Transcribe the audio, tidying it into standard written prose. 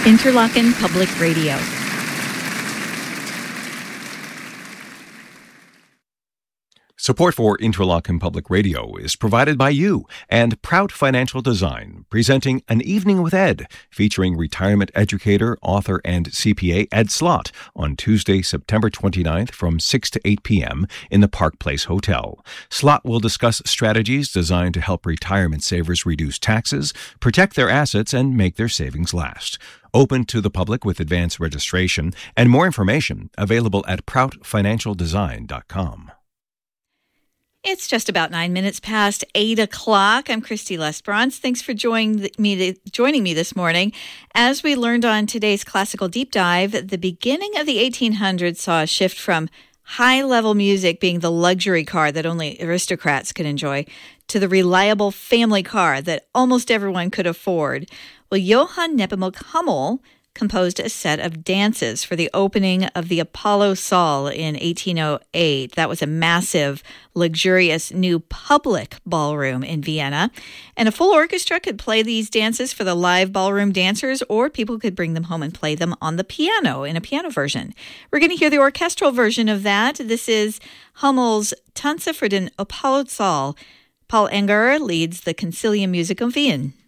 Interlochen Public Radio. Support for Interlochen Public Radio is provided by you and Prout Financial Design, presenting An Evening with Ed, featuring retirement educator, author, and CPA Ed Slott on Tuesday, September 29th from 6 to 8 p.m. in the Park Place Hotel. Slott will discuss strategies designed to help retirement savers reduce taxes, protect their assets, and make their savings last. Open to the public with advance registration and more information available at proutfinancialdesign.com. It's just about 9 minutes past 8 o'clock. I'm Christy Lesperance. Thanks for joining me this morning. As we learned on today's Classical Deep Dive, the beginning of the 1800s saw a shift from high-level music being the luxury car that only aristocrats could enjoy to the reliable family car that almost everyone could afford. Well, Johann Nepomuk Hummel composed a set of dances for the opening of the Apollo Saal in 1808. That was a massive, luxurious new public ballroom in Vienna. And a full orchestra could play these dances for the live ballroom dancers, or people could bring them home and play them on the piano in a piano version. We're going to hear the orchestral version of that. This is Hummel's Tanze für den Apollo Saal. Paul Enger leads the Concilium Musicum Wien.